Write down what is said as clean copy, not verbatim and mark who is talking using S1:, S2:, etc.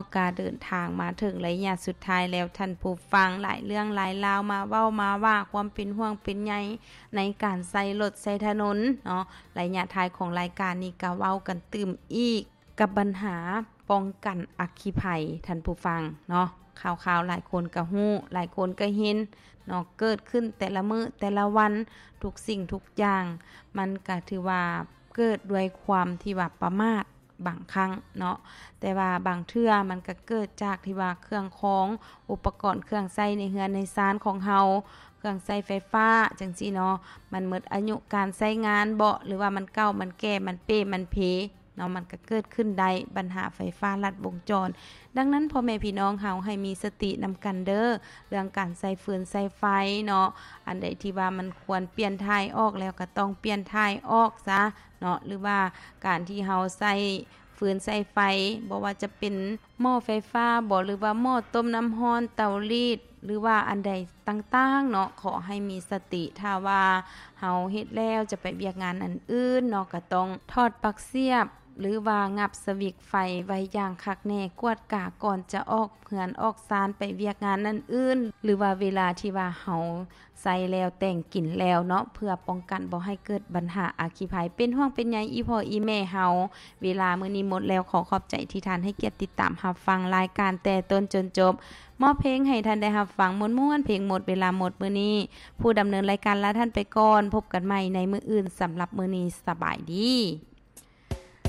S1: กาเดินทางมาถึงระยะสุดท้ายแล้วท่านผู้ฟังหลายเรื่องหลายราวมาเว้ามาว่าความเป็นห่วงเป็นใยในการใช้รถใช้ถนนเนาะระยะท้ายของรายการนี้ก็เว้ากันตื่มอีกกับปัญหาป้องกันอัคคีภัยท่านผู้ฟังเนาะข่าวๆหลายคนก็ฮู้หลายคนก็เห็นเนาะเกิดขึ้นแต่ละมื้อแต่ละวันทุกสิ่งทุกอย่างมันก็ถือว่าเกิดด้วยความที่ว่าประมาทบางครั้งเนาะแต่ว่าบางเทื่อมันก็เกิดจากที่ว่าเครื่องของอุปกรณ์เครื่องใช้ในเรือนในศาลของเฮาเครื่องใช้ไฟฟ้าจังซี่เนาะมันหมดอายุการใช้งานบ่หรือว่ามันเก่ามันแก่มันเป้มันเพเนาะมันก็เกิดขึ้นได้ปัญหาไฟฟ้าลัดวงจรดังนั้นพ่อแม่พี่น้องเฮาให้มีสตินำกันเด้อเรื่องการใช้ฟืนใช้ไฟเนาะอันใดที่ว่ามันควรเปลี่ยนถ่ายออกแล้วก็ต้องเปลี่ยนถ่ายออกซะเนาะหรือว่าการที่เฮาใช้ฟืนใช้ไฟบ่ว่าจะเป็นหม้อไฟฟ้าบ่หรือว่าหม้อต้มน้ำร้อนเตารีดหรือว่าอันใดต่างๆเนาะขอให้มีสติถ้าว่าเฮาเฮ็ดแล้วจะไปเวียกงานอันอื่นเนาะก็ต้องถอดปลั๊กเสียบหรือว่างับสวิตช์ไฟไว้อย่างคักแน่กวดกาก่อนจะออกเหือนออกซานไปเวียกงานนั่นอื่นหรือว่าเวลาที่ว่าเฮาใส่แล้วแต่งกินแล้วเนาะเพื่อป้องกันบ่ให้เกิดปัญหาอัคคีภัยเป็นห่วงเป็นใยอีพ่ออีแม่เฮาเวลามื้อนี้หมดแล้วขอขอบใจที่ท่านให้เกียรติติดตามรับฟังรายการแต่ต้นจนจบมอบเพลงให้ท่านได้รับฟังม่วนๆเพลงหมดเวลาหมดมื้อนี้ผู้ดำเนินรายการลาท่านไปก่อนพบกันใหม่ในมื้ออื่นสำหรับมื้อนี้สบายดี